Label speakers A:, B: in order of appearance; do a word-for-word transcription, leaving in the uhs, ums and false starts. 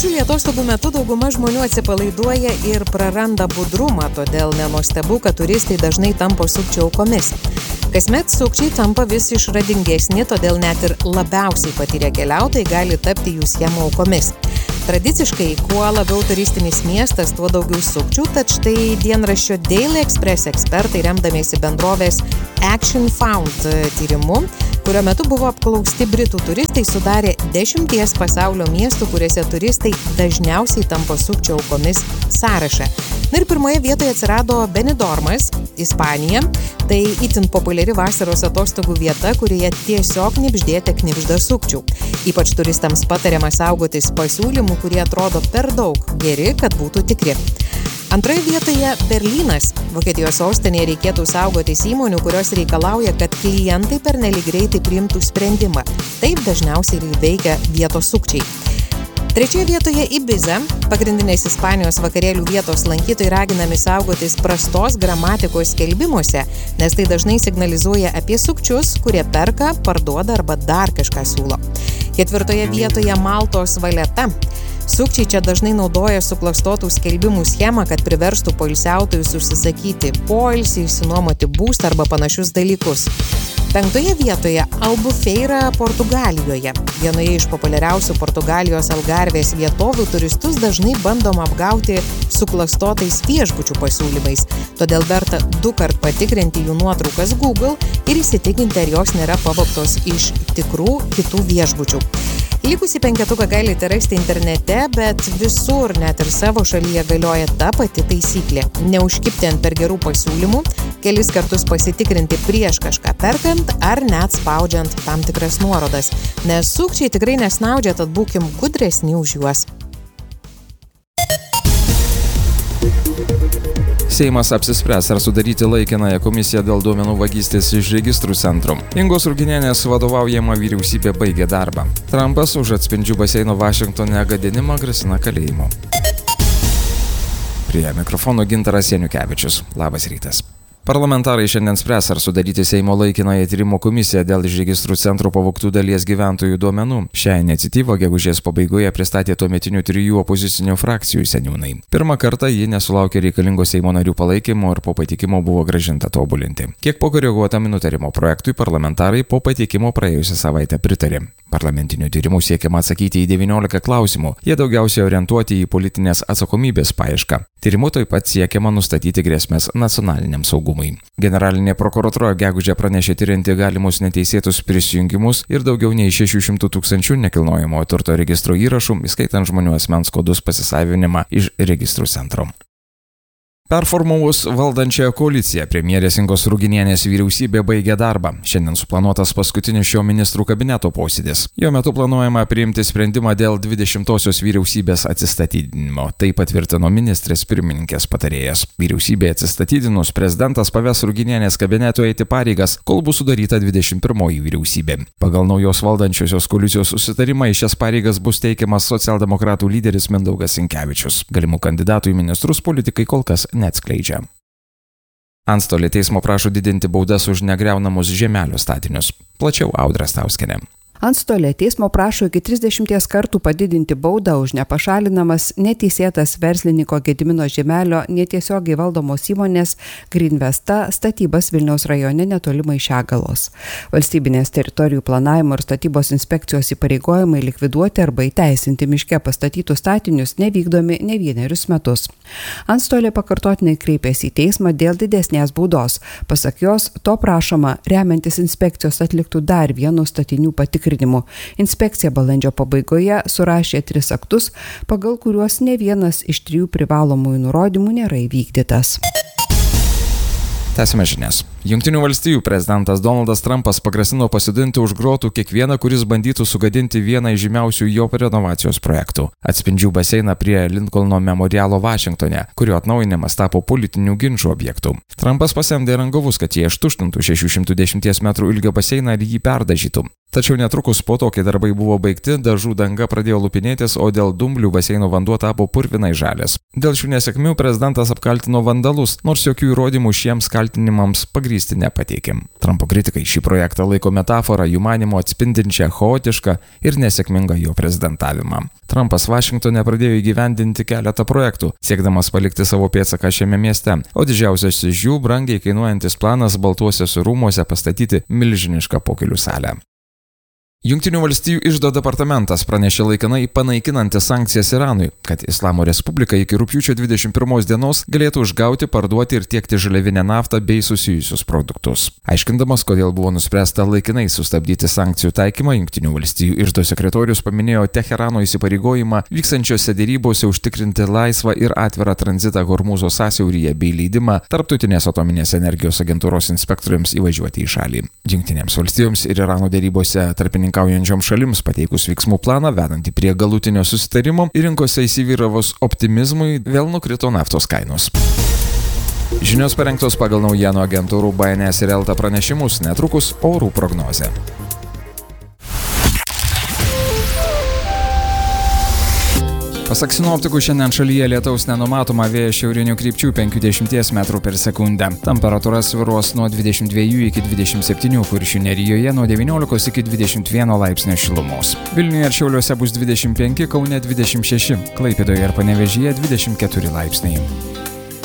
A: Atostogų metu dauguma žmonių atsipalaiduoja ir praranda budrumą, todėl nenuostabu, kad turistai dažnai tampa sukčių aukomis. Kasmet sukčiai tampa vis išradingesni, todėl net ir labiausiai patyrę keliautojai gali tapti jų schemų aukomis. Tradiciškai, kuo labiau turistinis miestas, tuo daugiau sukčių, tad štai dienraščio Daily Express ekspertai, remdamiesi bendrovės Action Found tyrimu, kurio metu buvo apklausti britų turistai, sudarė dešimties pasaulio miestų, kuriuose turistai dažniausiai tampa sukčių aukomis sąrašą. Na ir pirmoje vietoje atsirado Benidormas, Ispanija. Tai itin populiari vasaros atostogų vieta, kurioje tiesiog knibždėte knibžda sukčių. Ypač turistams patariama saugotis pasiūlymų, kurie atrodo per daug geri, kad būtų tikri. Antroje vietoje Berlynas. Vokietijos sostinėje reikėtų saugotis įmonių, kurios reikalauja, kad klientai pernelyg greitai priimtų sprendimą. Taip dažniausiai veikia vietos sukčiai. Trečioje vietoje Ibiza. Pagrindinės Ispanijos vakarėlių vietos lankytojai raginami saugotis prastos gramatikos skelbimuose, nes tai dažnai signalizuoja apie sukčius, kurie perka, parduoda arba dar kažką siūlo. Ketvirtoje vietoje Maltos Valeta. Sukčiai čia dažnai naudoja suklastotų skelbimų schemą, kad priverstų poilsiautojus užsisakyti poilsį, išsinuomoti būstą arba panašius dalykus. Penktoje vietoje Albufeira Portugalijoje. Vienoje iš populiariausių Portugalijos Algarvės vietovių turistus dažnai bandoma apgauti suklastotais viešbučių pasiūlymais. Todėl verta du kart patikrinti jų nuotraukas Google ir įsitikinti, ar jos nėra pavogtos iš tikrų kitų viešbučių. Likusį penketuką galite rasti internete, bet visur, net ir savo šalyje, galioja ta pati taisyklė. Neužkibti ant per gerų pasiūlymų, kelis kartus pasitikrinti prieš kažką perkant ar net spaudžiant tam tikras nuorodas. Nes sukčiai tikrai nesnaudžia, tad būkim gudresni už juos.
B: Seimas apsispręs, ar sudaryti laikinąją komisiją dėl duomenų vagystės iš registrų centrų. Ingos Ruginienės vadovaujama vyriausybė baigė darbą. Trumpas už atspindžių baseino Vašingtone gadinimą grasina kalėjimu. Prie mikrofono Gintaras Janukevičius. Labas rytas. Parlamentarai šiandien spręs, ar sudaryti Seimo laikinąją tyrimo komisiją dėl iš registrų centro pavogtų dalies gyventojų duomenų. Šią iniciatyvą gegužės pabaigoje pristatė tuometinių trijų opozicinių frakcijų seniūnai. Pirmą kartą ji nesulaukė reikalingo Seimo narių palaikymo ir po pateikimo buvo grąžinta tobulinti. Kiek pakoreguotam nutarimo projektui parlamentarai po pateikimo praėjusią savaitę pritarė. Parlamentinių tyrimų siekiama atsakyti į devyniolika klausimų. Jie daugiausiai orientuoti į politinės atsakomybės paiešką. Tyrimu taip pat siekiama nustatyti grėsmės nacionaliniam saugumui. Generalinė prokuratūra gegužę pranešė tyrinti galimus neteisėtus prisijungimus ir daugiau nei šešių šimtų tūkstančių nekilnojamojo turto registro įrašų, įskaitant žmonių asmens kodus pasisavinimą iš registrų centro. Performavus valdančiąją koaliciją, premjerės Ingos Ruginienės vyriausybė baigė darbą. Šiandien suplanuotas paskutinis šio ministrų kabineto posėdis. Jo metu planuojama priimti sprendimą dėl dvidešimtosios vyriausybės atsistatydinimo. Tai patvirtino ministrės pirmininkės patarėjas. Vyriausybė atsistatydinus, prezidentas paves Ruginienės kabineto eiti pareigas, kol bus sudaryta dvidešimt pirmoji vyriausybė. Pagal naujos valdančiosios koalicijos susitarimą į šias pareigas bus teikiamas socialdemokratų lyderis Mindaugas Sinkevičius. Galimų kandidatų į ministrus politikai kol kas neatskleidžia. Antstolė teismo prašo didinti baudas už negriaunamus žemelių statinius. Plačiau Audra Stauskienė.
C: Antstolė teismo prašo iki trisdešimties kartų padidinti baudą už nepašalinamas neteisėtas verslininko Gedimino Žiemelio netiesiogiai valdomos įmonės Greenvesta statybas Vilniaus rajone netoli Maišiagalos. Valstybinės teritorijų planavimo ir statybos inspekcijos įpareigojimai likviduoti arba įteisinti miške pastatytus statinius nevykdomi ne vienerius metus. Antstolė pakartotinai kreipėsi į teismą dėl didesnės baudos. Pasak jos, to prašoma remiantis inspekcijos atliktų dar vienu statinių patikrinimu. Inspekcija balandžio pabaigoje surašė tris aktus, pagal kuriuos ne vienas iš trijų privalomųjų nurodymų nėra įvykdytas.
B: Tęsime žinias. Jungtinių valstijų prezidentas Donaldas Trumpas pagrasino pasidinti už grotų kiekvieną, kuris bandytų sugadinti vieną iš žymiausių jo renovacijos projektų – atspindžių baseiną prie Lincolno memorialo Vašingtone, kurio atnaujinimas tapo politinių ginčų objektų. Trumpas pasamdė rangovus, kad jie ištuštintų šešių šimtų dešimties metrų ilgio baseiną ir jį perdažytų. Tačiau netrukus po to, kai darbai buvo baigti, dažų danga pradėjo lupinėtis, o dėl dumblių baseino vanduo tapo purvinai žalias. Dėl šių nesėkmių prezidentas apkaltino vandalus, nors jokių įrodymų šiems kaltinimams pagrįsti nepateikė. Trumpo kritikai šį projektą laiko metaforą jų manymu atspindinčią chaotišką ir nesėkmingą jo prezidentavimą. Trumpas Vašingtone pradėjo įgyvendinti keletą projektų, siekdamas palikti savo pėdsaką šiame mieste, o didžiausias iš jų brangiai kainuojantis planas Baltuosiuose rūmuose pastatyti milžinišką pokylių salę. Jungtinių valstijų iždo departamentas pranešė laikinai panaikinantis sankcijas Iranui, kad Islamo Respublika iki rugpjūčio dvidešimt pirmos dienos galėtų užgauti, parduoti ir tiekti žaliavinę naftą bei susijusius produktus. Aiškindamas, kodėl buvo nuspręsta laikinai sustabdyti sankcijų taikymą, Jungtinių valstijų iždo sekretorius paminėjo Teherano įsipareigojimą vykstančiose dėrybose užtikrinti laisvą ir atvirą tranzitą Hormūzo sąsiauryje bei leidimą Tarptautinės atominės energijos agentūros inspektoriams įvažiuoti į šalį. Jungtinėms valstijoms ir Irano dėrybose tarpininkai kaujančioms šalims pateikus veiksmų planą vedantį prie galutinio susitarimo ir rinkose įsivyravus optimizmui vėl nukrito naftos kainos. Žinios parengtos pagal naujienų agentūrų B N S ir Elta pranešimus, netrukus orų prognozė. Pasak sinoptikų, šiandien šalyje lietaus nenumatoma, vėjas šiaurinių krypčių penkiasdešimt metrų per sekundę. Temperatūra svyruos nuo dvidešimt dviejų iki dvidešimt septynių, Kuršių nerijoje nuo devyniolikos iki dvidešimt vieno laipsnio šilumos. Vilniuje ir Šiauliuose bus dvidešimt penki, Kaune dvidešimt šeši, Klaipėdoje ir Panevėžyje dvidešimt keturi laipsniai.